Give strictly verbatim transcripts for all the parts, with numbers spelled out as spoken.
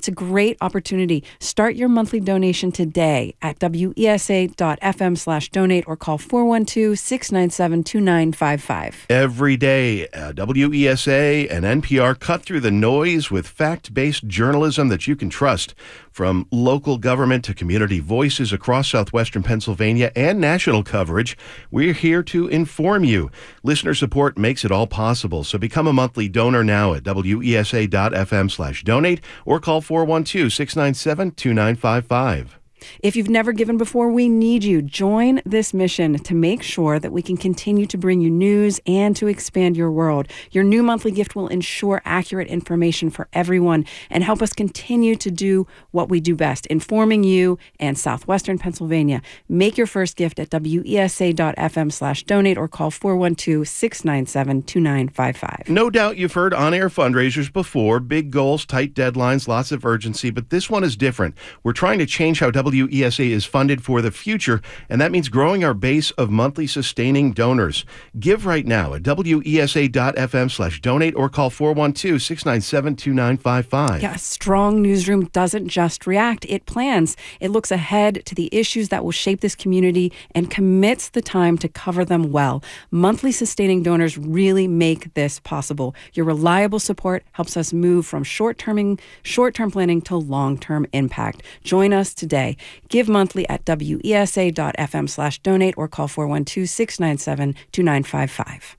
a great opportunity. Start your monthly donation today at wesa.fm slash donate or call four one two, six nine seven, two nine five five. Every day, uh, W E S A and N P R cut through the noise with fact-based journalism that you can trust. From local government to community voices across southwestern Pennsylvania and national coverage, we're here to inform you. Listener support makes it all possible, so become a monthly donor now at wesa.fm slash donate or call four one two, six nine seven, two nine five five. If you've never given before, we need you. Join this mission to make sure that we can continue to bring you news and to expand your world. Your new monthly gift will ensure accurate information for everyone and help us continue to do what we do best, informing you and southwestern Pennsylvania. Make your first gift at wesa.fm slash donate or call four one two, six nine seven, two nine five five. No doubt you've heard on-air fundraisers before, big goals, tight deadlines, lots of urgency, but this one is different. We're trying to change how W E S A is funded for the future, and that means growing our base of monthly sustaining donors. Give right now at wesa.fm slash donate or call four one two, six nine seven, two nine five five. Yeah, a strong newsroom doesn't just react, it plans. It looks ahead to the issues that will shape this community and commits the time to cover them well. Monthly sustaining donors really make this possible. Your reliable support helps us move from short-terming, short-term planning to long-term impact. Join us today. Give monthly at wesa.fm slash donate or call four one two, six nine seven, two nine five five.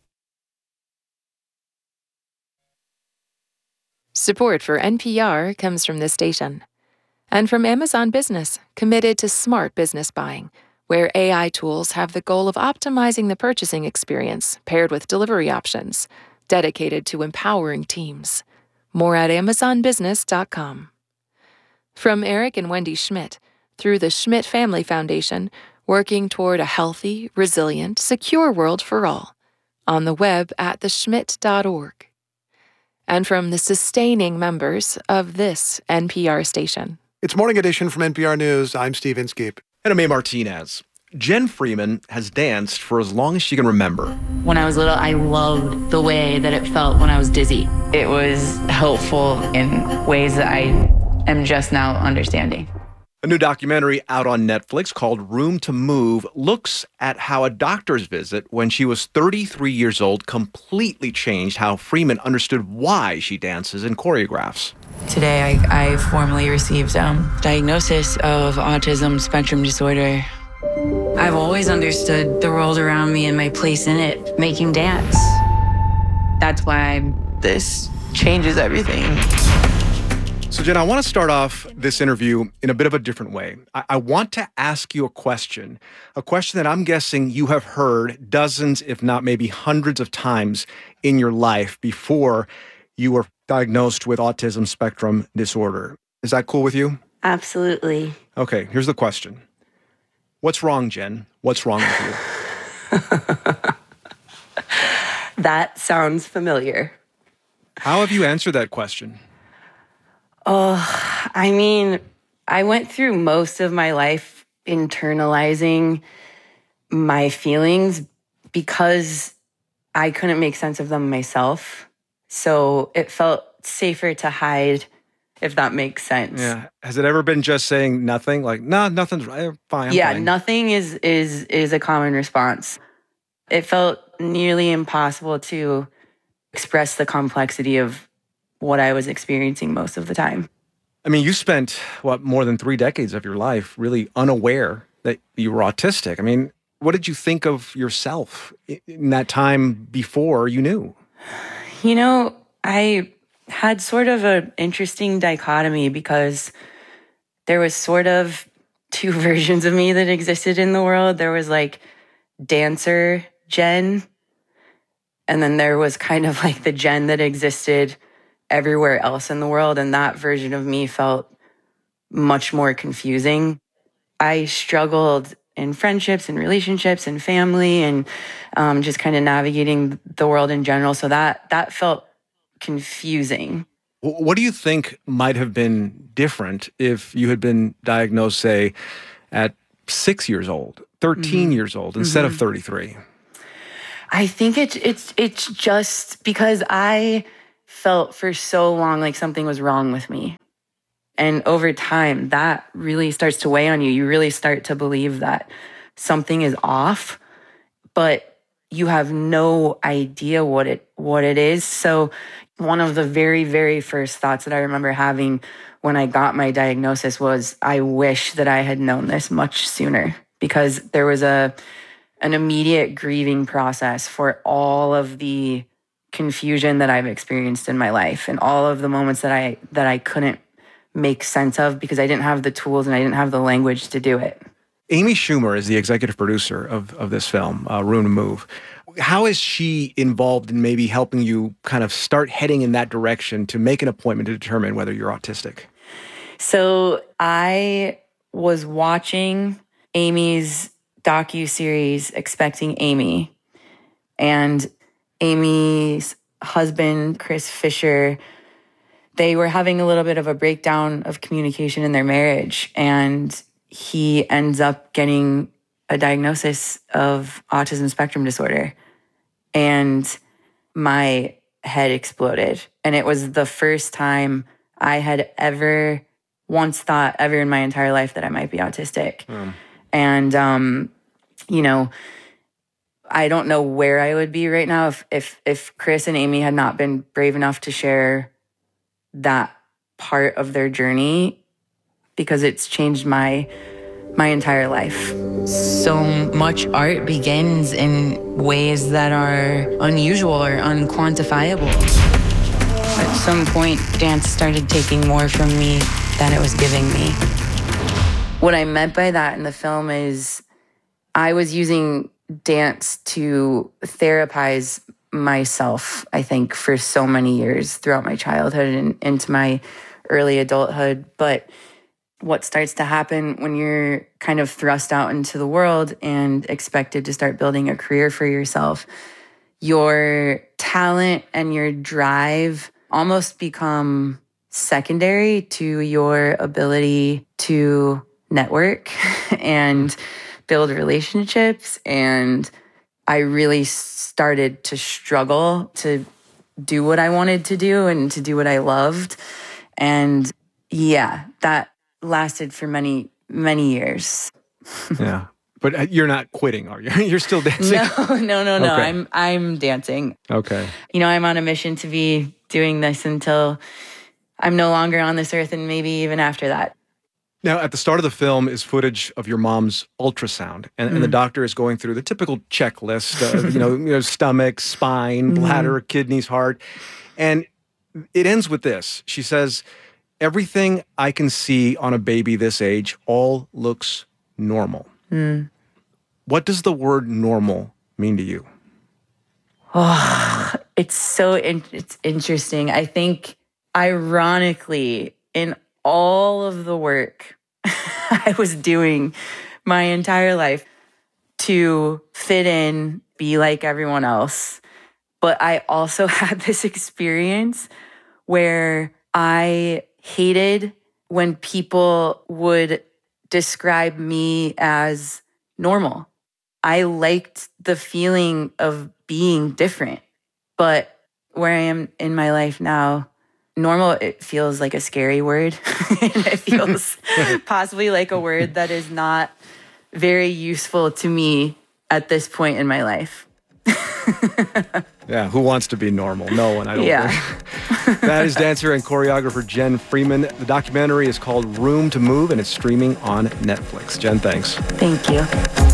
Support for N P R comes from this station. And from Amazon Business, committed to smart business buying, where A I tools have the goal of optimizing the purchasing experience paired with delivery options, dedicated to empowering teams. More at amazon business dot com. From Eric and Wendy Schmidt, through the Schmidt Family Foundation, working toward a healthy, resilient, secure world for all. On the web at the schmidt dot org. And from the sustaining members of this N P R station. It's Morning Edition from N P R News. I'm Steve Inskeep. And I'm A. Martinez. Jen Freeman has danced for as long as she can remember. When I was little, I loved the way that it felt when I was dizzy. It was helpful in ways that I am just now understanding. A new documentary out on Netflix called Room to Move looks at how a doctor's visit when she was thirty-three years old completely changed how Freeman understood why she dances and choreographs. Today, I, I formally received um, diagnosis of autism spectrum disorder. I've always understood the world around me and my place in it, making dance. That's why this changes everything. So, Jen, I want to start off this interview in a bit of a different way. I, I want to ask you a question, a question that I'm guessing you have heard dozens, if not maybe hundreds of times in your life before you were diagnosed with autism spectrum disorder. Is that cool with you? Absolutely. Okay, here's the question. What's wrong, Jen? What's wrong with you? That sounds familiar. How have you answered that question? Oh, I mean, I went through most of my life internalizing my feelings because I couldn't make sense of them myself. So it felt safer to hide, if that makes sense. Yeah. Has it ever been just saying nothing? Like, no, nah, nothing's right. Fine. I'm yeah, fine. Nothing is is is a common response. It felt nearly impossible to express the complexity of what I was experiencing most of the time. I mean, you spent, what, more than three decades of your life really unaware that you were autistic. I mean, what did you think of yourself in that time before you knew? You know, I had sort of an interesting dichotomy because there was sort of two versions of me that existed in the world. There was like dancer Jen, and then there was kind of like the Jen that existed everywhere else in the world, and that version of me felt much more confusing. I struggled in friendships and relationships and family and um, just kind of navigating the world in general. So that that felt confusing. What do you think might have been different if you had been diagnosed, say, at six years old, thirteen mm-hmm. years old, instead mm-hmm. of thirty-three? I think it's it's it's just because I felt for so long like something was wrong with me. And over time, that really starts to weigh on you. You really start to believe that something is off, but you have no idea what it what it is. So one of the very, very first thoughts that I remember having when I got my diagnosis was, I wish that I had known this much sooner, because there was a an immediate grieving process for all of the confusion that I've experienced in my life and all of the moments that I that I couldn't make sense of because I didn't have the tools and I didn't have the language to do it. Amy Schumer is the executive producer of, of this film, uh, Room to Move. How is she involved in maybe helping you kind of start heading in that direction to make an appointment to determine whether you're autistic? So I was watching Amy's docuseries, Expecting Amy, and Amy's husband, Chris Fisher, they were having a little bit of a breakdown of communication in their marriage, and he ends up getting a diagnosis of autism spectrum disorder. And my head exploded. And it was the first time I had ever once thought ever in my entire life that I might be autistic. Mm. And, um, you know, I don't know where I would be right now if, if, if Chris and Amy had not been brave enough to share that part of their journey, because it's changed my my entire life. So much art begins in ways that are unusual or unquantifiable. At some point, dance started taking more from me than it was giving me. What I meant by that in the film is I was using dance to therapize myself, I think, for so many years throughout my childhood and into my early adulthood. But what starts to happen when you're kind of thrust out into the world and expected to start building a career for yourself, your talent and your drive almost become secondary to your ability to network and build relationships. And I really started to struggle to do what I wanted to do and to do what I loved. And yeah, that lasted for many, many years. Yeah. But you're not quitting, are you? You're still dancing? No, no, no, no. Okay. I'm I'm dancing. Okay. You know, I'm on a mission to be doing this until I'm no longer on this earth, and maybe even after that. Now, at the start of the film is footage of your mom's ultrasound, and, mm. and the doctor is going through the typical checklist, uh, you know, you know, stomach, spine, bladder, mm. kidneys, heart. And it ends with this. She says, "Everything I can see on a baby this age all looks normal." Mm. What does the word normal mean to you? Oh, it's so in- it's interesting. I think, ironically, in all of the work I was doing my entire life to fit in, be like everyone else, but I also had this experience where I hated when people would describe me as normal. I liked the feeling of being different, but where I am in my life now, normal, it feels like a scary word. And it feels possibly like a word that is not very useful to me at this point in my life. Yeah, who wants to be normal? No one, I don't yeah. think. That is dancer and choreographer Jen Freeman. The documentary is called Room to Move, and it's streaming on Netflix. Jen, thanks. Thank you.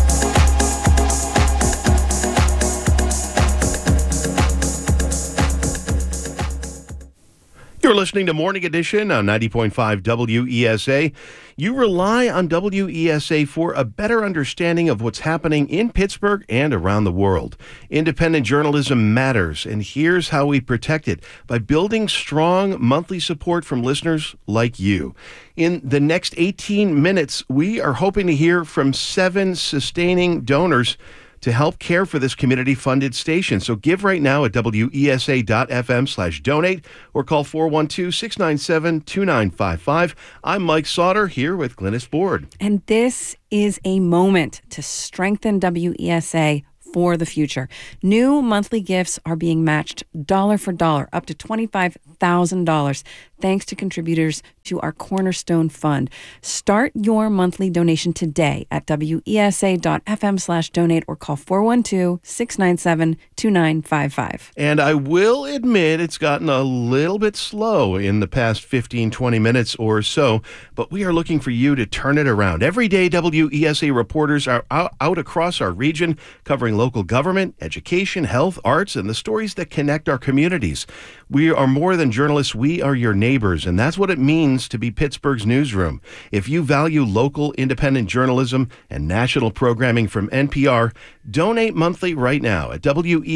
You're listening to Morning Edition on ninety point five W E S A. You rely on W E S A for a better understanding of what's happening in Pittsburgh and around the world. Independent journalism matters, and here's how we protect it: by building strong monthly support from listeners like you. In the next eighteen minutes, we are hoping to hear from seven sustaining donors to help care for this community-funded station. So give right now at W E S A dot F M slash donate or call four one two, six nine seven, two nine five five. I'm Mike Sauter here with Glynis Board. And this is a moment to strengthen W E S A for the future. New monthly gifts are being matched dollar for dollar, up to twenty-five thousand dollars, thanks to contributors to our Cornerstone Fund. Start your monthly donation today at wesa.fm slash donate or call four one two, six nine seven, two nine five five. And I will admit it's gotten a little bit slow in the past fifteen, twenty minutes or so, but we are looking for you to turn it around. Every day, W E S A reporters are out, out across our region covering local government, education, health, arts, and the stories that connect our communities. We are more than journalists. We are your neighbors, and that's what it means to be Pittsburgh's newsroom. If you value local independent journalism and national programming from N P R, donate monthly right now at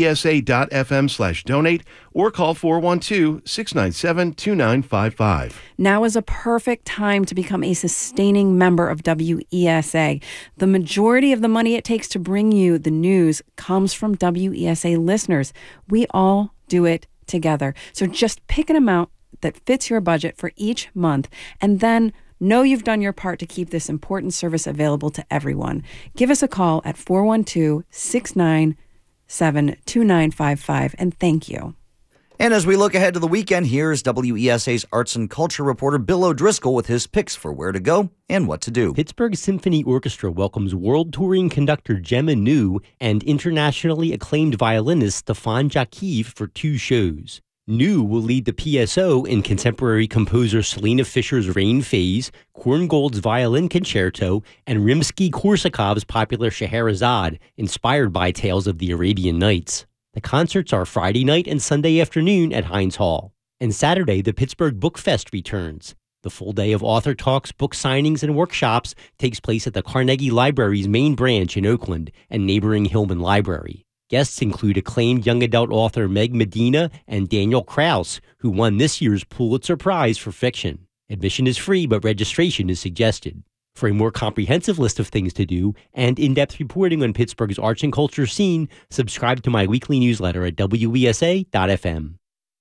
wesa.fm slash donate or call four one two, six nine seven, two nine five five. Now is a perfect time to become a sustaining member of W E S A. The majority of the money it takes to bring you the news comes from W E S A listeners. We all do it together. So just pick an amount that fits your budget for each month, and then know you've done your part to keep this important service available to everyone. Give us a call at four one two, six nine seven, two nine five five, and thank you. And as we look ahead to the weekend, here's W E S A's arts and culture reporter Bill O'Driscoll with his picks for where to go and what to do. Pittsburgh Symphony Orchestra welcomes world touring conductor Gemma New and internationally acclaimed violinist Stefan Jakiv for two shows. New will lead the P S O in contemporary composer Selena Fischer's Rain Phase, Korngold's Violin Concerto, and Rimsky-Korsakov's popular Scheherazade, inspired by tales of the Arabian Nights. The concerts are Friday night and Sunday afternoon at Heinz Hall. And Saturday, the Pittsburgh Book Fest returns. The full day of author talks, book signings, and workshops takes place at the Carnegie Library's main branch in Oakland and neighboring Hillman Library. Guests include acclaimed young adult author Meg Medina and Daniel Kraus, who won this year's Pulitzer Prize for fiction. Admission is free, but registration is suggested. For a more comprehensive list of things to do and in-depth reporting on Pittsburgh's arts and culture scene, subscribe to my weekly newsletter at W E S A dot F M.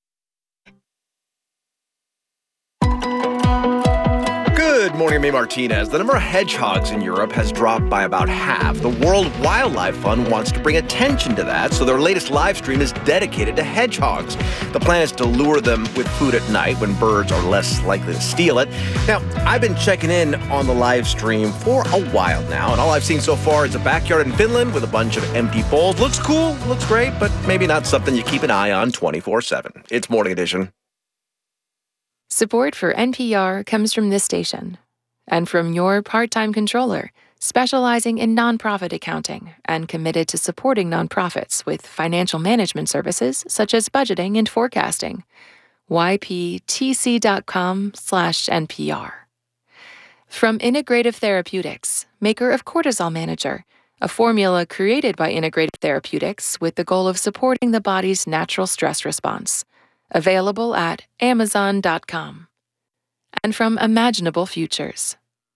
Good morning, May Martinez. The number of hedgehogs in Europe has dropped by about half. The World Wildlife Fund wants to bring attention to that, so their latest live stream is dedicated to hedgehogs. The plan is to lure them with food at night when birds are less likely to steal it. Now, I've been checking in on the live stream for a while now, and all I've seen so far is a backyard in Finland with a bunch of empty bowls. Looks cool, looks great, but maybe not something you keep an eye on twenty-four seven. It's Morning Edition. Support for N P R comes from this station and from your part-time controller, specializing in nonprofit accounting and committed to supporting nonprofits with financial management services such as budgeting and forecasting. Y P T C dot com slash N P R. From Integrative Therapeutics, maker of Cortisol Manager, a formula created by Integrative Therapeutics with the goal of supporting the body's natural stress response. Available at amazon dot com. And from Imaginable Futures.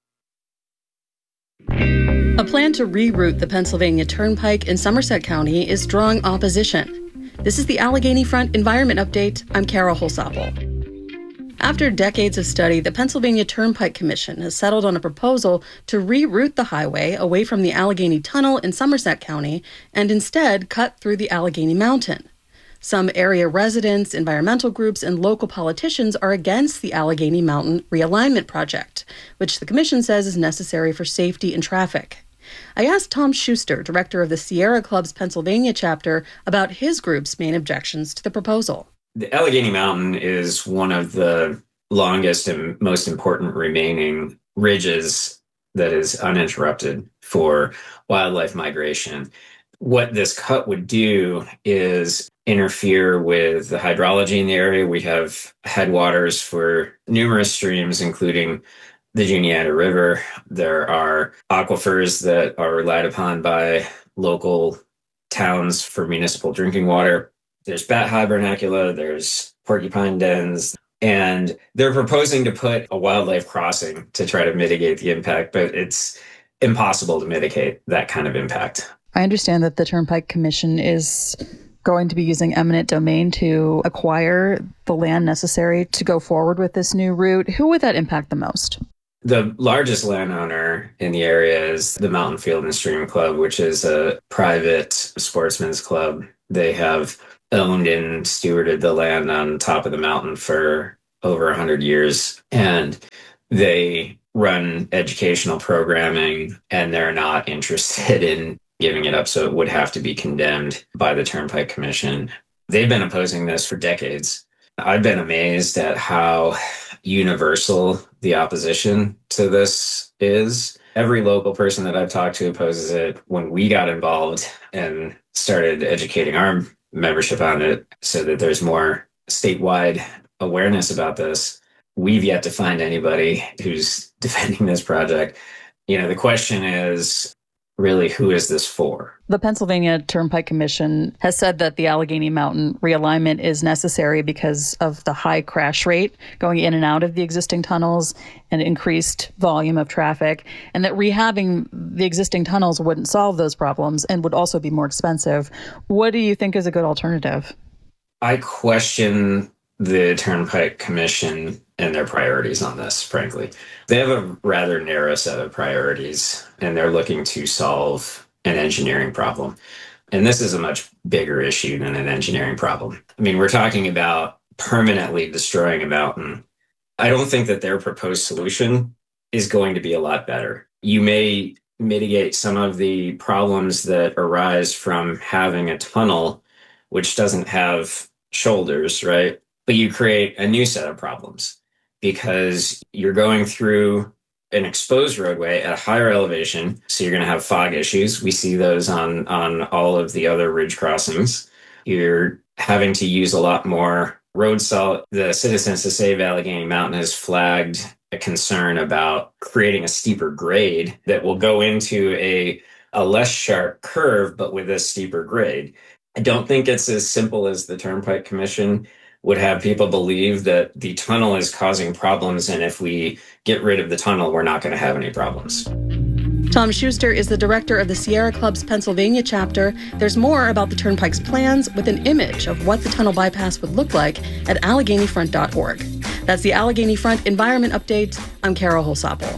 A plan to reroute the Pennsylvania Turnpike in Somerset County is drawing opposition. This is the Allegheny Front Environment Update. I'm Kara Holsapple. After decades of study, the Pennsylvania Turnpike Commission has settled on a proposal to reroute the highway away from the Allegheny Tunnel in Somerset County and instead cut through the Allegheny Mountain. Some area residents, environmental groups, and local politicians are against the Allegheny Mountain Realignment Project, which the commission says is necessary for safety and traffic. I asked Tom Schuster, director of the Sierra Club's Pennsylvania chapter, about his group's main objections to the proposal. The Allegheny Mountain is one of the longest and most important remaining ridges that is uninterrupted for wildlife migration. What this cut would do is interfere with the hydrology in the area. We have headwaters for numerous streams, including the Juniata River. There are aquifers that are relied upon by local towns for municipal drinking water. There's bat hibernacula, there's porcupine dens, and they're proposing to put a wildlife crossing to try to mitigate the impact, but it's impossible to mitigate that kind of impact. I understand that the Turnpike Commission is going to be using eminent domain to acquire the land necessary to go forward with this new route. Who would that impact the most? The largest landowner in the area is the Mountain Field and Stream Club, which is a private sportsman's club. They have owned and stewarded the land on top of the mountain for over one hundred years. And they run educational programming, and they're not interested in giving it up. So it would have to be condemned by the Turnpike Commission. They've been opposing this for decades. I've been amazed at how universal the opposition to this is. Every local person that I've talked to opposes it. When we got involved and started educating our membership on it so that there's more statewide awareness about this, we've yet to find anybody who's defending this project. You know, the question is really, who is this for? The Pennsylvania Turnpike Commission has said that the Allegheny Mountain realignment is necessary because of the high crash rate going in and out of the existing tunnels and increased volume of traffic, and that rehabbing the existing tunnels wouldn't solve those problems and would also be more expensive. What do you think is a good alternative? I question the Turnpike Commission and their priorities on this, frankly. They have a rather narrow set of priorities, and they're looking to solve an engineering problem. And this is a much bigger issue than an engineering problem. I mean, we're talking about permanently destroying a mountain. I don't think that their proposed solution is going to be a lot better. You may mitigate some of the problems that arise from having a tunnel which doesn't have shoulders, right? But you create a new set of problems because you're going through an exposed roadway at a higher elevation. So you're going to have fog issues. We see those on, on all of the other ridge crossings. You're having to use a lot more road salt. The Citizens to Save Allegheny Mountain has flagged a concern about creating a steeper grade that will go into a, a less sharp curve, but with a steeper grade. I don't think it's as simple as the Turnpike Commission would have people believe that the tunnel is causing problems, and if we get rid of the tunnel, we're not going to have any problems. Tom Schuster is the director of the Sierra Club's Pennsylvania chapter. There's more about the Turnpike's plans with an image of what the tunnel bypass would look like at Allegheny Front dot org. That's the Allegheny Front Environment Update. I'm Carol Holsapple.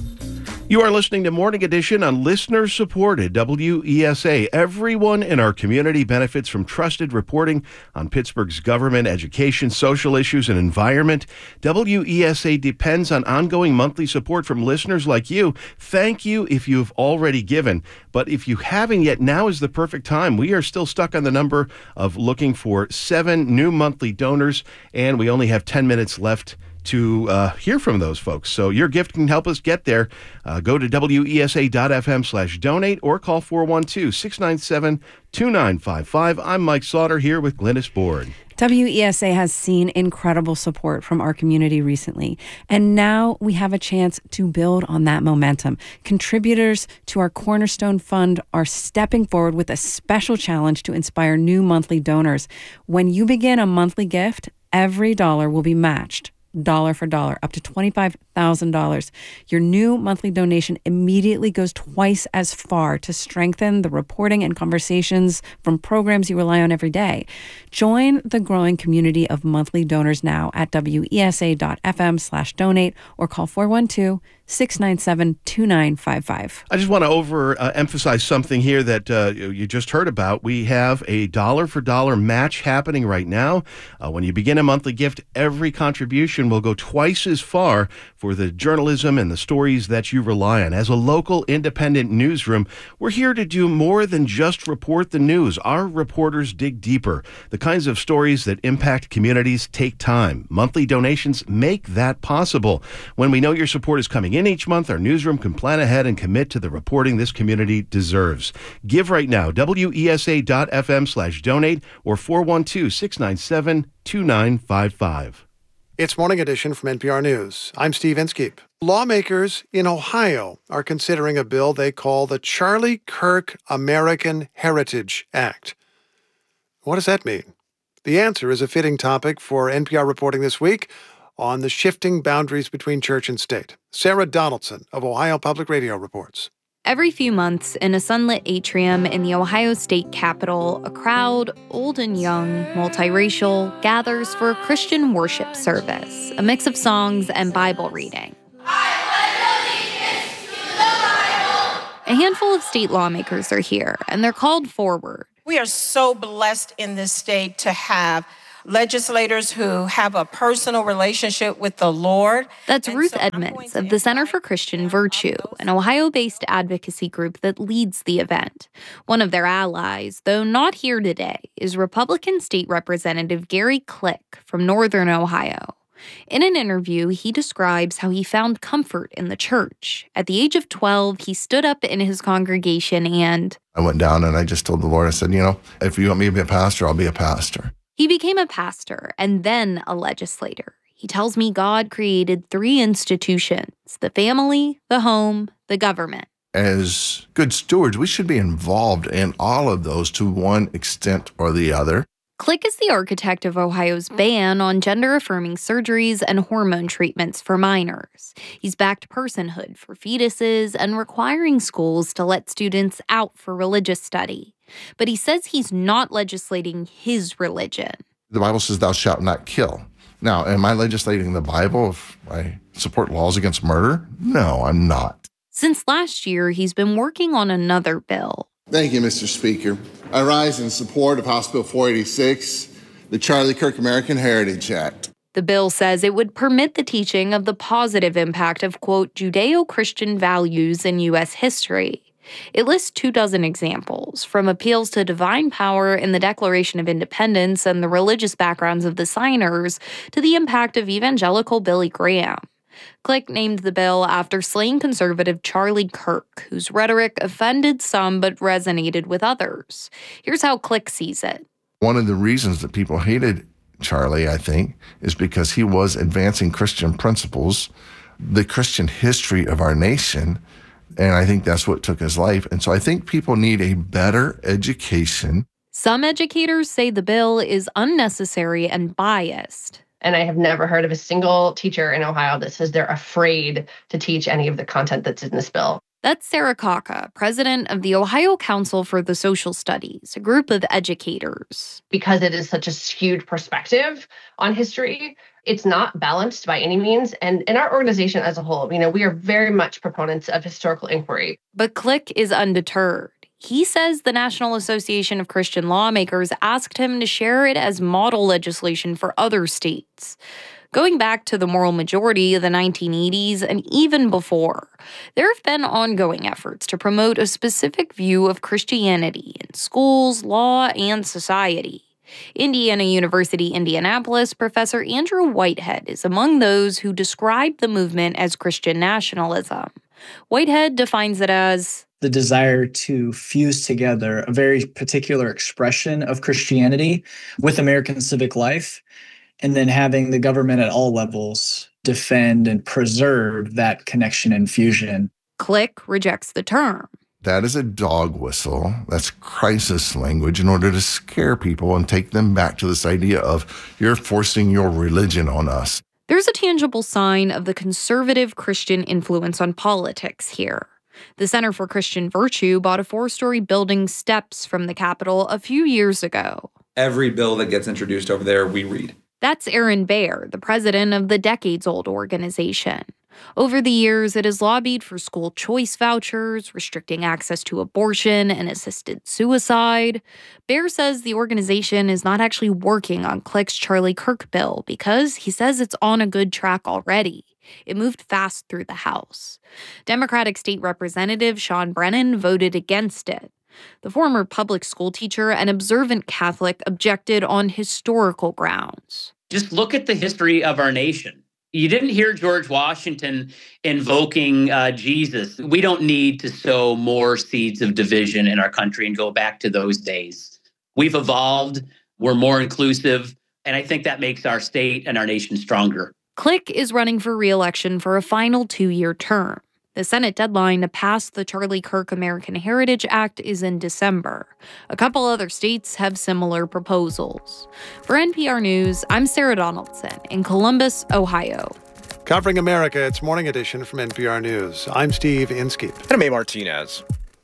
You are listening to Morning Edition on listener-supported W E S A. Everyone in our community benefits from trusted reporting on Pittsburgh's government, education, social issues, and environment. W E S A depends on ongoing monthly support from listeners like you. Thank you if you've already given. But if you haven't yet, now is the perfect time. We are still stuck on the number of looking for seven new monthly donors, and we only have ten minutes left to uh, hear from those folks. So your gift can help us get there. Uh, go to W E S A dot F M slash donate or call four one two, six nine seven, two nine five five. I'm Mike Slaughter here with Glynis Board. W E S A has seen incredible support from our community recently, and now we have a chance to build on that momentum. Contributors to our Cornerstone Fund are stepping forward with a special challenge to inspire new monthly donors. When you begin a monthly gift, every dollar will be matched dollar for dollar, up to twenty-five thousand dollars. Your new monthly donation immediately goes twice as far to strengthen the reporting and conversations from programs you rely on every day. Join the growing community of monthly donors now at W E S A dot F M slash donate or call four one two, six nine seven, two nine five five. I just want to overemphasize uh, something here that uh, you just heard about. We have a dollar for dollar match happening right now. Uh, when you begin a monthly gift, every contribution will go twice as far for the journalism and the stories that you rely on. As a local independent newsroom, we're here to do more than just report the news. Our reporters dig deeper. The kinds of stories that impact communities take time. Monthly donations make that possible. When we know your support is coming in each month, our newsroom can plan ahead and commit to the reporting this community deserves. Give right now, W E S A dot F M slash donate or four one two, six nine seven, two nine five five. It's Morning Edition from N P R News. I'm Steve Inskeep. Lawmakers in Ohio are considering a bill they call the Charlie Kirk American Heritage Act. What does that mean? The answer is a fitting topic for N P R reporting this week on the shifting boundaries between church and state. Sarah Donaldson of Ohio Public Radio reports. Every few months, in a sunlit atrium in the Ohio State Capitol, a crowd, old and young, multiracial, gathers for a Christian worship service, a mix of songs and Bible reading. I A handful of state lawmakers are here, and they're called forward. We are so blessed in this state to have legislators who have a personal relationship with the Lord. That's Ruth Edmonds of the Center for Christian Virtue, an Ohio-based advocacy group that leads the event. One of their allies, though not here today, is Republican State Representative Gary Click from Northern Ohio. In an interview, he describes how he found comfort in the church. At the age of twelve, he stood up in his congregation and... I went down and I just told the Lord, I said, you know, if you want me to be a pastor, I'll be a pastor. He became a pastor and then a legislator. He tells me God created three institutions: the family, the home, the government. As good stewards, we should be involved in all of those to one extent or the other. Click is the architect of Ohio's ban on gender-affirming surgeries and hormone treatments for minors. He's backed personhood for fetuses and requiring schools to let students out for religious study. But he says he's not legislating his religion. The Bible says, thou shalt not kill. Now, am I legislating the Bible if I support laws against murder? No, I'm not. Since last year, he's been working on another bill. Thank you, Mister Speaker. I rise in support of House Bill four eighty-six, the Charlie Kirk American Heritage Act. The bill says it would permit the teaching of the positive impact of, quote, Judeo-Christian values in U S history. It lists two dozen examples, from appeals to divine power in the Declaration of Independence and the religious backgrounds of the signers to the impact of evangelical Billy Graham. Click named the bill after slain conservative Charlie Kirk, whose rhetoric offended some but resonated with others. Here's how Click sees it. One of the reasons that people hated Charlie, I think, is because he was advancing Christian principles, the Christian history of our nation, and I think that's what took his life. And so I think people need a better education. Some educators say the bill is unnecessary and biased. And I have never heard of a single teacher in Ohio that says they're afraid to teach any of the content that's in this bill. That's Sarah Kaka, president of the Ohio Council for the Social Studies, a group of educators. Because it is such a skewed perspective on history, it's not balanced by any means. And in our organization as a whole, you know, we are very much proponents of historical inquiry. But Click is undeterred. He says the National Association of Christian Lawmakers asked him to share it as model legislation for other states. Going back to the moral majority of the nineteen eighties and even before, there have been ongoing efforts to promote a specific view of Christianity in schools, law, and society. Indiana University, Indianapolis professor Andrew Whitehead is among those who describe the movement as Christian nationalism. Whitehead defines it as the desire to fuse together a very particular expression of Christianity with American civic life, and then having the government at all levels defend and preserve that connection and fusion. Click rejects the term. That is a dog whistle. That's crisis language in order to scare people and take them back to this idea of you're forcing your religion on us. There's a tangible sign of the conservative Christian influence on politics here. The Center for Christian Virtue bought a four-story building steps from the Capitol a few years ago. Every bill that gets introduced over there, we read. That's Aaron Baer, the president of the decades-old organization. Over the years, it has lobbied for school choice vouchers, restricting access to abortion and assisted suicide. Baer says the organization is not actually working on Click's Charlie Kirk bill because he says it's on a good track already. It moved fast through the House. Democratic State Representative Sean Brennan voted against it. The former public school teacher and observant Catholic objected on historical grounds. Just look at the history of our nation. You didn't hear George Washington invoking uh, Jesus. We don't need to sow more seeds of division in our country and go back to those days. We've evolved. We're more inclusive. And I think that makes our state and our nation stronger. Click is running for re-election for a final two-year term. The Senate deadline to pass the Charlie Kirk American Heritage Act is in December. A couple other states have similar proposals. For N P R News, I'm Sarah Donaldson in Columbus, Ohio. Covering America, it's Morning Edition from N P R News. I'm Steve Inskeep. And I'm A. Martinez.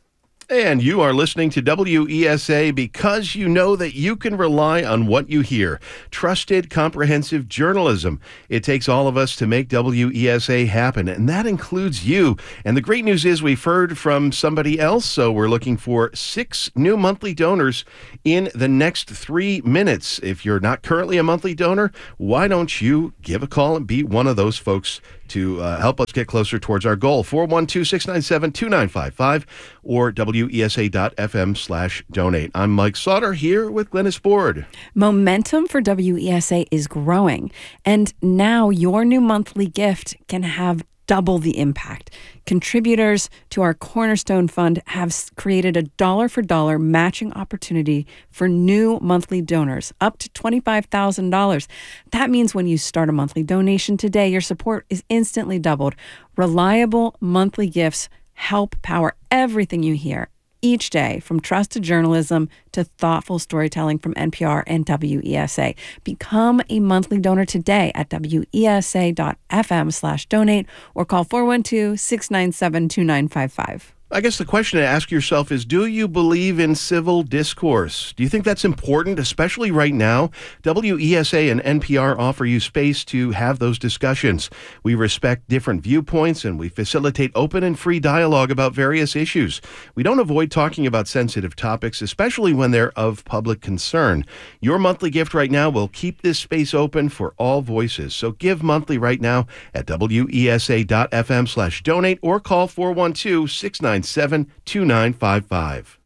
And you are listening to W E S A because you know that you can rely on what you hear. Trusted, comprehensive journalism. It takes all of us to make W E S A happen, and that includes you. And the great news is we've heard from somebody else, so we're looking for six new monthly donors in the next three minutes. If you're not currently a monthly donor, why don't you give a call and be one of those folks to uh, help us get closer towards our goal? four one two, six nine seven, two nine five five or W E S A dot F M slash donate. I'm Mike Sauter here with Glennis Board. Momentum for W E S A is growing, and now your new monthly gift can have double the impact. Contributors to our Cornerstone Fund have created a dollar-for-dollar matching opportunity for new monthly donors, up to twenty-five thousand dollars. That means when you start a monthly donation today, your support is instantly doubled. Reliable monthly gifts help power everything you hear each day, from trusted journalism to thoughtful storytelling from N P R and W E S A. Become a monthly donor today at W E S A dot F M slash donate or call four one two, six nine seven, two nine five five. I guess the question to ask yourself is, do you believe in civil discourse? Do you think that's important, especially right now? W E S A and N P R offer you space to have those discussions. We respect different viewpoints and we facilitate open and free dialogue about various issues. We don't avoid talking about sensitive topics, especially when they're of public concern. Your monthly gift right now will keep this space open for all voices. So give monthly right now at W E S A dot F M slash donate or call four one two, six nine seven, two nine five five.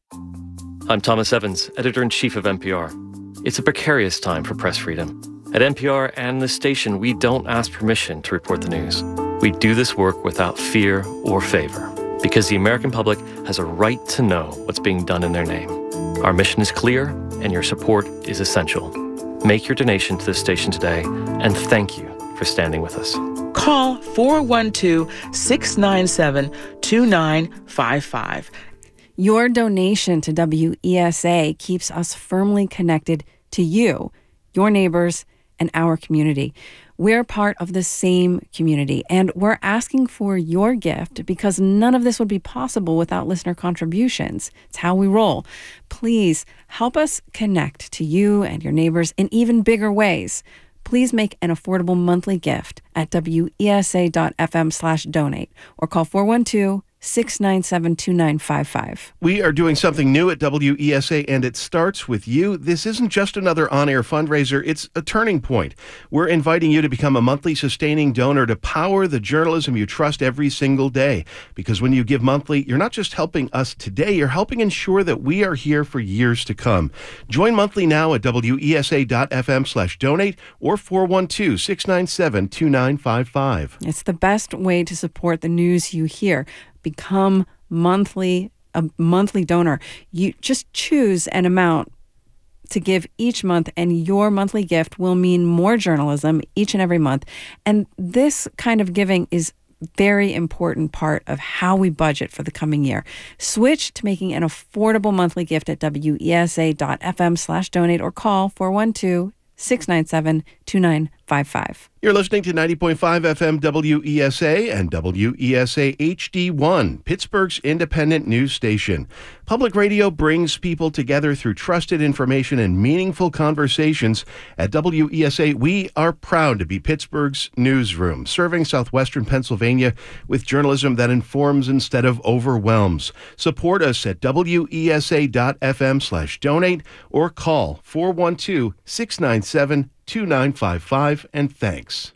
I'm Thomas Evans, editor-in-chief of N P R. It's a precarious time for press freedom. At N P R and this station, we don't ask permission to report the news. We do this work without fear or favor, because the American public has a right to know what's being done in their name. Our mission is clear, and your support is essential. Make your donation to this station today, and thank you for standing with us. Call four one two, six nine seven, two nine five five. Your donation to W E S A keeps us firmly connected to you, your neighbors, and our community. We're part of the same community, and we're asking for your gift because none of this would be possible without listener contributions. It's how we roll. Please help us connect to you and your neighbors in even bigger ways. Please make an affordable monthly gift at W E S A dot F M slash donate or call four one two, six nine seven, two nine five five. We are doing something new at W E S A, and it starts with you. This isn't just another on-air fundraiser. It's a turning point. We're inviting you to become a monthly sustaining donor to power the journalism you trust every single day. Because when you give monthly, you're not just helping us today, you're helping ensure that we are here for years to come. Join monthly now at W E S A dot F M slash donate or four one two, six nine seven, two nine five five. It's the best way to support the news you hear. Become monthly a monthly donor. You just choose an amount to give each month, and your monthly gift will mean more journalism each and every month. And this kind of giving is very important part of how we budget for the coming year. Switch to making an affordable monthly gift at W E S A dot F M slash donate or call four one two, six nine seven, two nine five five. You're listening to ninety point five F M W E S A and W E S A H D one, Pittsburgh's independent news station. Public radio brings people together through trusted information and meaningful conversations. At W E S A, we are proud to be Pittsburgh's newsroom, serving southwestern Pennsylvania with journalism that informs instead of overwhelms. Support us at W E S A dot F M slash donate or call four one two, six nine seven, two nine five five, and thanks.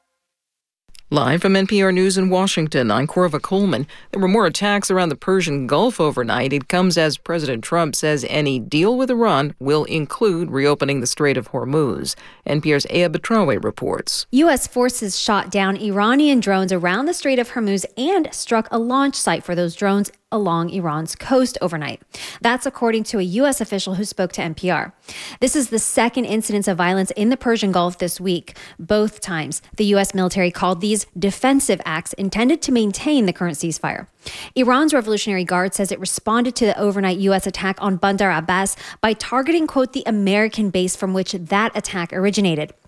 Live from N P R News in Washington, I'm Corva Coleman. There were more attacks around the Persian Gulf overnight. It comes as President Trump says any deal with Iran will include reopening the Strait of Hormuz. N P R's Aya Betrawe reports. U S forces shot down Iranian drones around the Strait of Hormuz and struck a launch site for those drones along Iran's coast overnight. That's according to a U S official who spoke to N P R. This is the second incidence of violence in the Persian Gulf this week. Both times, the U S military called these defensive acts intended to maintain the current ceasefire. Iran's Revolutionary Guard says it responded to the overnight U S attack on Bandar Abbas by targeting, quote, the American base from which that attack originated.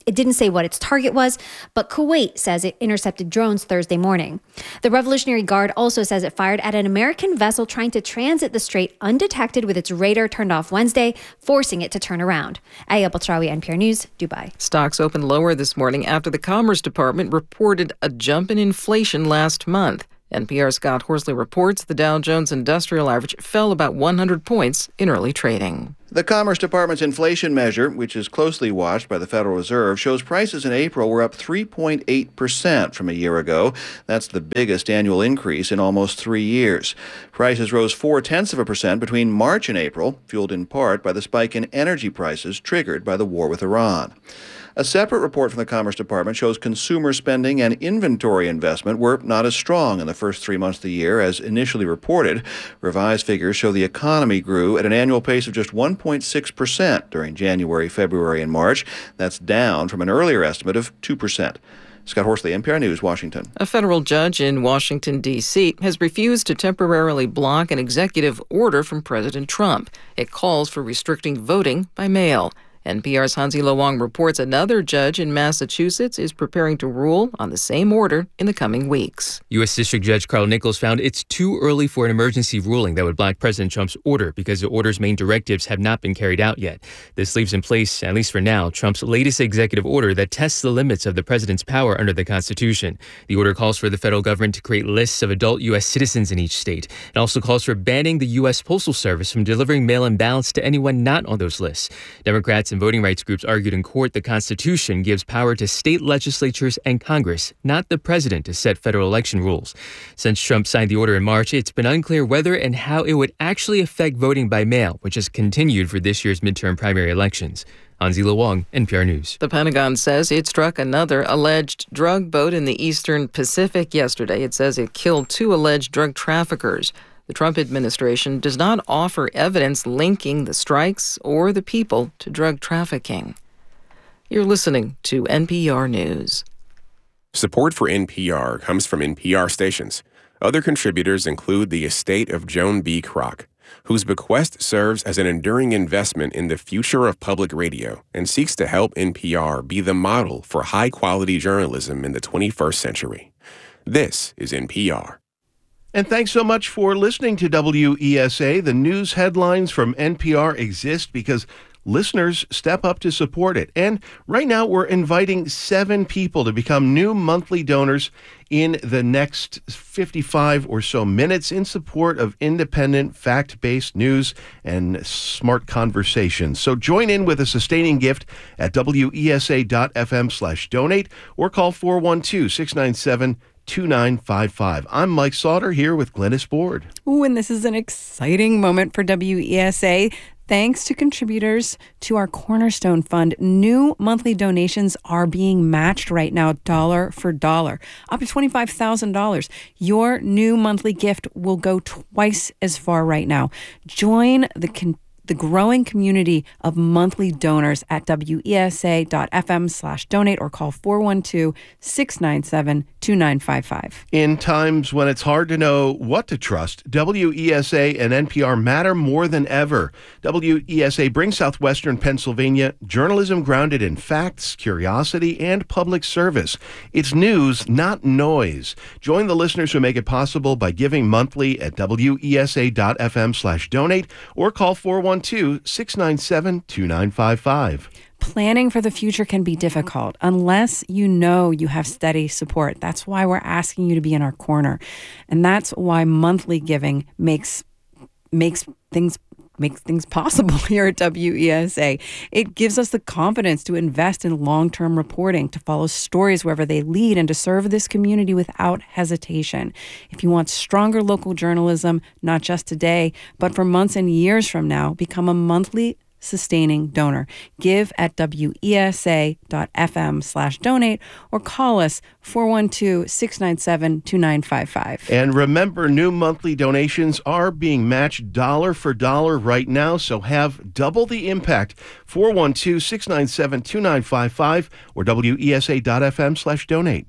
It didn't say what its target was, but Kuwait says it intercepted drones Thursday morning. The Revolutionary Guard also says it fired at an American vessel trying to transit the strait undetected with its radar turned off Wednesday, forcing it to turn around. Aya Baltraoui, N P R News, Dubai. Stocks opened lower this morning after the Commerce Department reported a jump in inflation last month. N P R's Scott Horsley reports the Dow Jones Industrial Average fell about one hundred points in early trading. The Commerce Department's inflation measure, which is closely watched by the Federal Reserve, shows prices in April were up three point eight percent from a year ago. That's the biggest annual increase in almost three years. Prices rose four-tenths of a percent between March and April, fueled in part by the spike in energy prices triggered by the war with Iran. A separate report from the Commerce Department shows consumer spending and inventory investment were not as strong in the first three months of the year as initially reported. Revised figures show the economy grew at an annual pace of just one point six percent during January, February, and March. That's down from an earlier estimate of two percent. Scott Horsley, N P R News, Washington. A federal judge in Washington, D C has refused to temporarily block an executive order from President Trump. It calls for restricting voting by mail. N P R's Hansi Lo Wang reports another judge in Massachusetts is preparing to rule on the same order in the coming weeks. U S. District Judge Carl Nichols found it's too early for an emergency ruling that would block President Trump's order because the order's main directives have not been carried out yet. This leaves in place, at least for now, Trump's latest executive order that tests the limits of the president's power under the Constitution. The order calls for the federal government to create lists of adult U S citizens in each state. It also calls for banning the U S. Postal Service from delivering mail-in ballots to anyone not on those lists. Democrats and voting rights groups argued in court the Constitution gives power to state legislatures and Congress, not the president, to set federal election rules. Since Trump signed the order in March, it's been unclear whether and how it would actually affect voting by mail, which has continued for this year's midterm primary elections. Hansi Lo Wang, N P R News. The Pentagon says it struck another alleged drug boat in the Eastern Pacific yesterday. It says it killed two alleged drug traffickers. The Trump administration does not offer evidence linking the strikes or the people to drug trafficking. You're listening to N P R News. Support for N P R comes from N P R stations. Other contributors include the estate of Joan B. Kroc, whose bequest serves as an enduring investment in the future of public radio and seeks to help N P R be the model for high-quality journalism in the twenty-first century. This is N P R. And thanks so much for listening to W E S A. The news headlines from N P R exist because listeners step up to support it. And right now we're inviting seven people to become new monthly donors in the next fifty-five or so minutes in support of independent, fact-based news and smart conversations. So join in with a sustaining gift at W E S A dot F M slash donate or call four one two, six nine seven, two nine five five. I'm Mike Sauter here with Glennis Board. Ooh, and this is an exciting moment for W E S A. Thanks to contributors to our Cornerstone Fund, new monthly donations are being matched right now, dollar for dollar, up to twenty-five thousand dollars. Your new monthly gift will go twice as far right now. Join the con- the growing community of monthly donors at W E S A dot F M slash donate or call four one two, six nine seven, two nine five five. In times when it's hard to know what to trust, W E S A and N P R matter more than ever. W E S A brings Southwestern Pennsylvania journalism grounded in facts, curiosity, and public service. It's news, not noise. Join the listeners who make it possible by giving monthly at W E S A dot F M slash donate or call four one two, six nine seven, two nine five five. Planning for the future can be difficult unless you know you have steady support. That's why we're asking you to be in our corner. And that's why monthly giving makes makes things makes things possible here at W E S A. It gives us the confidence to invest in long-term reporting, to follow stories wherever they lead, and to serve this community without hesitation. If you want stronger local journalism, not just today, but for months and years from now, become a monthly sustaining donor. Give at W E S A dot F M slash donate or call us four one two, six nine seven, two nine five five. And remember, new monthly donations are being matched dollar for dollar right now, so have double the impact. four one two, six nine seven, two nine five five or W E S A dot F M slash donate.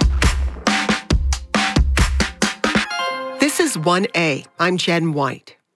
This is one A. I'm Jen White.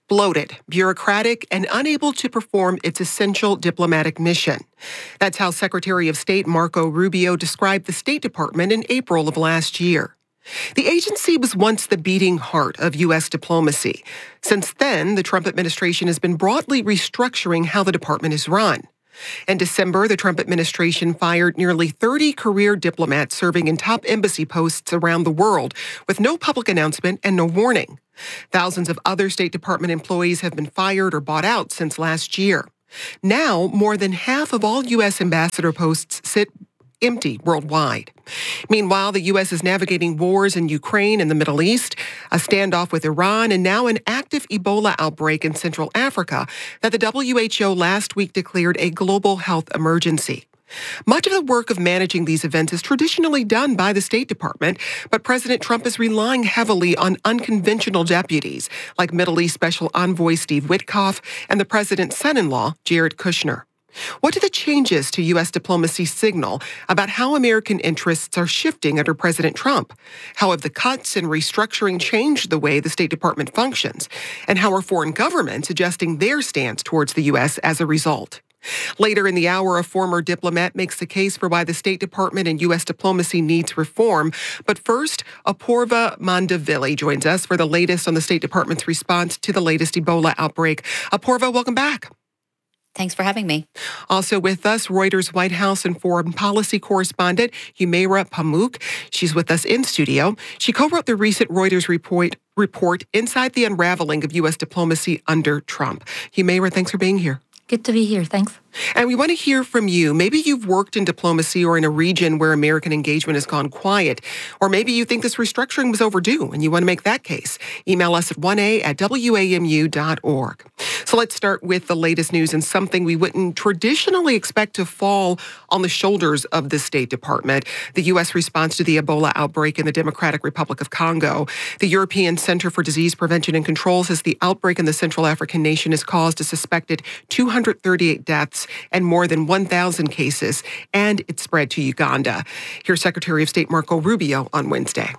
bloated, bureaucratic, and unable to perform its essential diplomatic mission. That's how Secretary of State Marco Rubio described the State Department in April of last year. The agency was once the beating heart of U S diplomacy. Since then, the Trump administration has been broadly restructuring how the department is run. In December, the Trump administration fired nearly thirty career diplomats serving in top embassy posts around the world with no public announcement and no warning. Thousands of other State Department employees have been fired or bought out since last year. Now, more than half of all U S ambassador posts sit empty worldwide. Meanwhile, the U S is navigating wars in Ukraine and the Middle East, a standoff with Iran, and now an active Ebola outbreak in Central Africa that the W H O last week declared a global health emergency. Much of the work of managing these events is traditionally done by the State Department, but President Trump is relying heavily on unconventional deputies like Middle East Special Envoy Steve Witkoff and the president's son-in-law, Jared Kushner. What do the changes to U S diplomacy signal about how American interests are shifting under President Trump? How have the cuts and restructuring changed the way the State Department functions? And how are foreign governments adjusting their stance towards the U S as a result? Later in the hour, a former diplomat makes the case for why the State Department and U S diplomacy needs reform. But first, Apoorva Mandavilli joins us for the latest on the State Department's response to the latest Ebola outbreak. Apoorva, welcome back. Thanks for having me. Also with us, Reuters White House and foreign policy correspondent Humaira Pamuk. She's with us in studio. She co-wrote the recent Reuters report, report Inside the Unraveling of U S Diplomacy Under Trump. Humaira, thanks for being here. Good to be here. Thanks. And we want to hear from you. Maybe you've worked in diplomacy or in a region where American engagement has gone quiet, or maybe you think this restructuring was overdue and you want to make that case. Email us at one a at w a m u dot org. So let's start with the latest news and something we wouldn't traditionally expect to fall on the shoulders of the State Department. The U S response to the Ebola outbreak in the Democratic Republic of Congo. The European Center for Disease Prevention and Control says the outbreak in the Central African nation has caused a suspected two hundred thirty-eight deaths and more than one thousand cases, and it spread to Uganda. Here's Secretary of State Marco Rubio on Wednesday.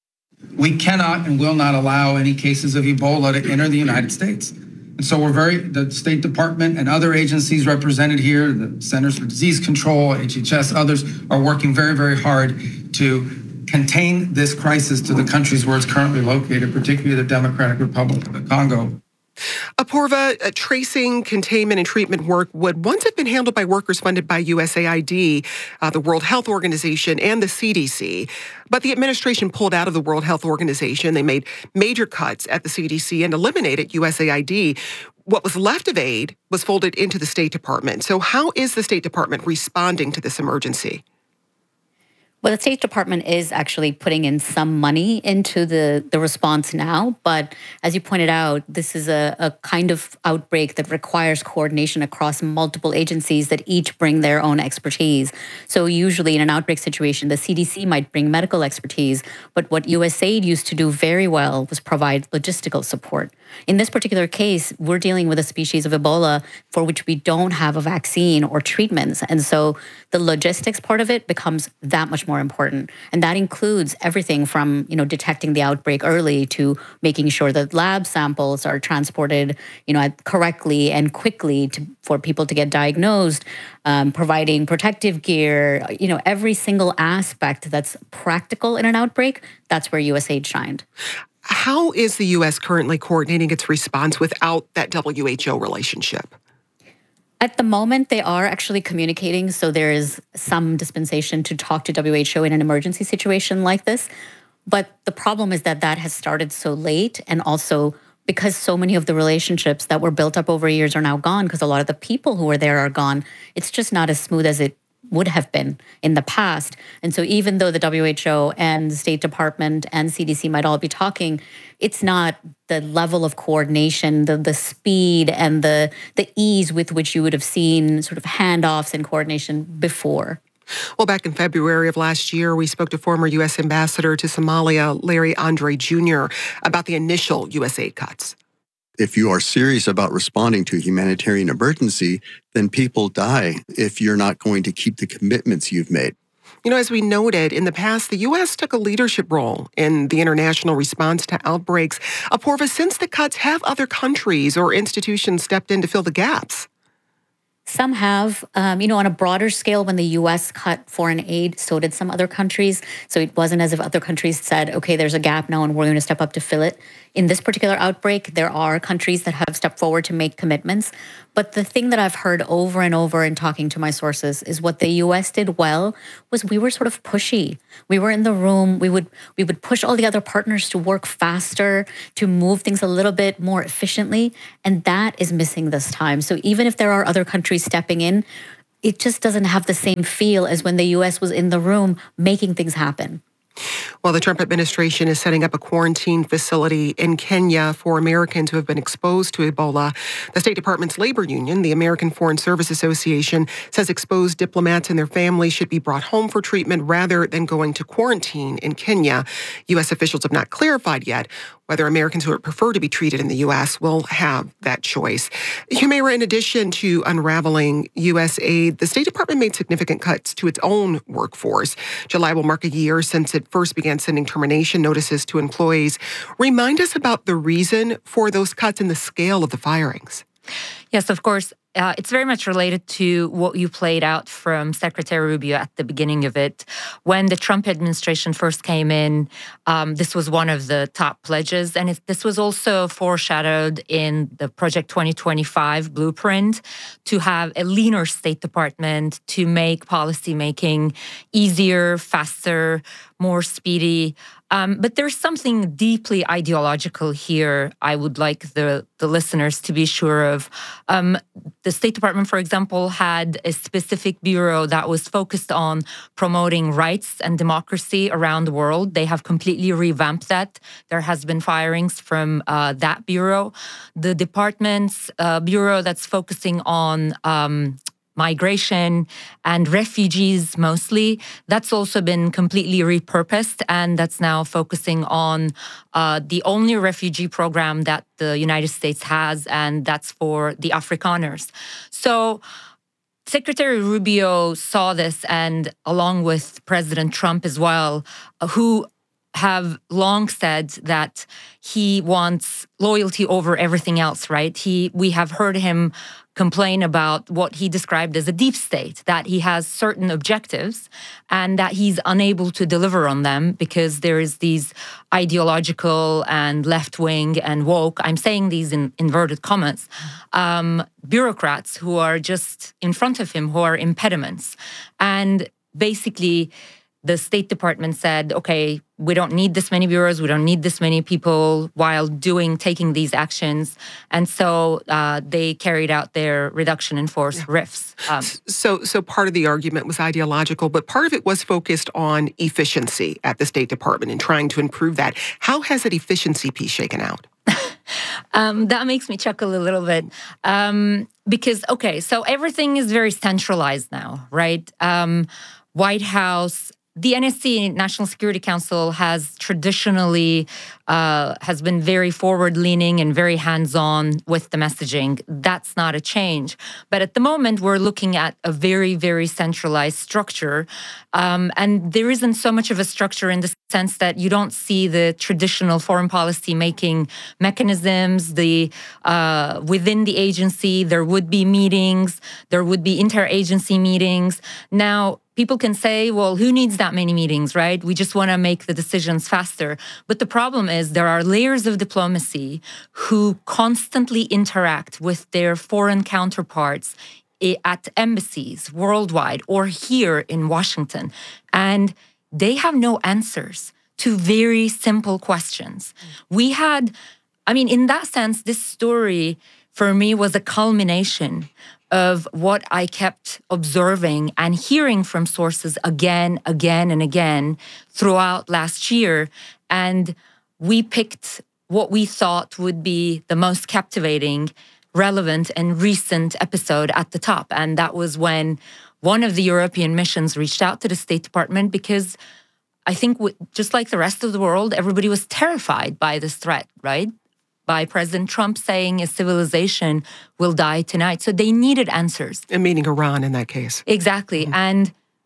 We cannot and will not allow any cases of Ebola to enter the United States. And so we're very, the State Department and other agencies represented here, the Centers for Disease Control, H H S, others are working very, very hard to contain this crisis to the countries where it's currently located, particularly the Democratic Republic of the Congo. Apoorva, uh, tracing, containment, and treatment work would once have been handled by workers funded by U S A I D, uh, the World Health Organization, and the C D C. But the administration pulled out of the World Health Organization. They made major cuts at the C D C and eliminated U S A I D. What was left of aid was folded into the State Department. So how is the State Department responding to this emergency? Well, the State Department is actually putting in some money into the, the response now. But as you pointed out, this is a, a kind of outbreak that requires coordination across multiple agencies that each bring their own expertise. So usually in an outbreak situation, the C D C might bring medical expertise. But what U S A I D used to do very well was provide logistical support. In this particular case, we're dealing with a species of Ebola for which we don't have a vaccine or treatments. And so the logistics part of it becomes that much more important. And that includes everything from, you know, detecting the outbreak early to making sure that lab samples are transported, you know, correctly and quickly to, for people to get diagnosed, um, providing protective gear, you know, every single aspect that's practical in an outbreak, that's where U S A I D shined. How is the U S currently coordinating its response without that W H O relationship? At the moment, they are actually communicating, so there is some dispensation to talk to W H O in an emergency situation like this. But the problem is that that has started so late, and also because so many of the relationships that were built up over years are now gone, because a lot of the people who were there are gone, it's just not as smooth as it would have been in the past. And so even though the W H O and the State Department and C D C might all be talking, it's not the level of coordination, the the speed and the the ease with which you would have seen sort of handoffs and coordination before. Well, back in February of last year, we spoke to former U S Ambassador to Somalia, Larry Andre Junior, about the initial U S A I D cuts. If you are serious about responding to a humanitarian emergency, then people die if you're not going to keep the commitments you've made. You know, as we noted, in the past, the U S took a leadership role in the international response to outbreaks. Apoorva, since the cuts, have other countries or institutions stepped in to fill the gaps? Some have, um, you know, on a broader scale, when the U S cut foreign aid, so did some other countries. So it wasn't as if other countries said, okay, there's a gap now and we're going to step up to fill it. In this particular outbreak, there are countries that have stepped forward to make commitments. But the thing that I've heard over and over in talking to my sources is what the U S did well was we were sort of pushy. We were in the room. We would we would push all the other partners to work faster, to move things a little bit more efficiently. And that is missing this time. So even if there are other countries stepping in, it just doesn't have the same feel as when the U S was in the room making things happen. Well, the Trump administration is setting up a quarantine facility in Kenya for Americans who have been exposed to Ebola. The State Department's labor union, the American Foreign Service Association, says exposed diplomats and their families should be brought home for treatment rather than going to quarantine in Kenya. U S officials have not clarified yet whether Americans who would prefer to be treated in the U S will have that choice. Humaira, in addition to unraveling U S aid, the State Department made significant cuts to its own workforce. July will mark a year since it first began sending termination notices to employees. Remind us about the reason for those cuts and the scale of the firings. Yes, of course. Uh, it's very much related to what you played out from Secretary Rubio at the beginning of it. When the Trump administration first came in, um, this was one of the top pledges. And it, this was also foreshadowed in the Project twenty twenty-five blueprint to have a leaner State Department to make policymaking easier, faster, more speedy. Um, but there's something deeply ideological here I would like the, the listeners to be sure of. Um, the State Department, for example, had a specific bureau that was focused on promoting rights and democracy around the world. They have completely revamped that. There has been firings from uh, that bureau. The department's uh, bureau that's focusing on um, migration and refugees mostly, that's also been completely repurposed, and that's now focusing on uh, the only refugee program that the United States has, and that's for the Afrikaners. So Secretary Rubio saw this, and along with President Trump as well, uh, who have long said that he wants loyalty over everything else, right? He, we have heard him complain about what he described as a deep state, that he has certain objectives and that he's unable to deliver on them because there is these ideological and left-wing and woke, I'm saying these in inverted commas, um, bureaucrats who are just in front of him, who are impediments. And basically, the State Department said, okay, we don't need this many bureaus, we don't need this many people while doing, taking these actions. And so uh, they carried out their reduction in force yeah. R I Fs. Um, so, so part of the argument was ideological, but part of it was focused on efficiency at the State Department and trying to improve that. How has that efficiency piece shaken out? um, that makes me chuckle a little bit. Um, because, okay, so everything is very centralized now, right? Um, White House, the N S C, National Security Council, has traditionally uh, has been very forward-leaning and very hands-on with the messaging. That's not a change. But at the moment, we're looking at a very, very centralized structure. Um, and there isn't so much of a structure in the sense that you don't see the traditional foreign policy making mechanisms. The uh, within the agency, there would be meetings, there would be interagency meetings. Now, people can say, well, who needs that many meetings, right? We just want to make the decisions faster. But the problem is there are layers of diplomacy who constantly interact with their foreign counterparts at embassies worldwide or here in Washington. And they have no answers to very simple questions. We had, I mean, in that sense, this story for me was a culmination of what I kept observing and hearing from sources again, again, and again throughout last year. And we picked what we thought would be the most captivating, relevant, and recent episode at the top. And that was when one of the European missions reached out to the State Department because I think just like the rest of the world, everybody was terrified by this threat, right? By President Trump saying a civilization will die tonight. So they needed answers. And meaning Iran in that case. Exactly. Mm-hmm. And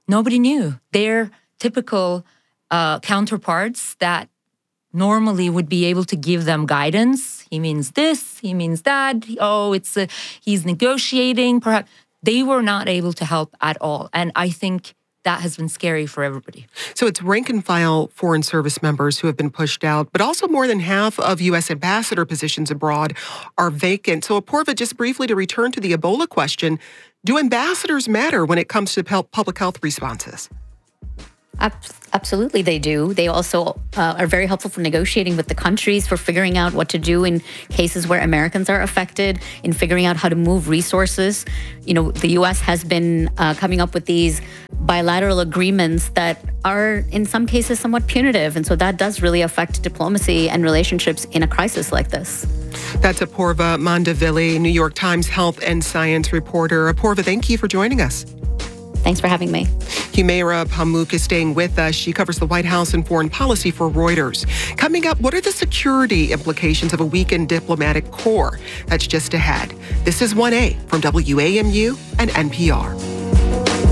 nobody knew. They're typical uh, counterparts that normally would be able to give them guidance. He means this, he means that. Oh, it's a, he's negotiating. Perhaps they were not able to help at all. And I think that has been scary for everybody. So it's rank and file Foreign Service members who have been pushed out, but also more than half of U S ambassador positions abroad are vacant. So Apoorva, just briefly to return to the Ebola question, do ambassadors matter when it comes to public health responses? Absolutely, they do. They also uh, are very helpful for negotiating with the countries, for figuring out what to do in cases where Americans are affected, in figuring out how to move resources. You know, the U S has been uh, coming up with these bilateral agreements that are, in some cases, somewhat punitive. And so that does really affect diplomacy and relationships in a crisis like this. That's Apoorva Mandavilli, New York Times health and science reporter. Apoorva, thank you for joining us. Thanks for having me. Humaira Pamuk is staying with us. She covers the White House and foreign policy for Reuters. Coming up, what are the security implications of a weakened diplomatic corps? That's just ahead. This is one A from W A M U and N P R.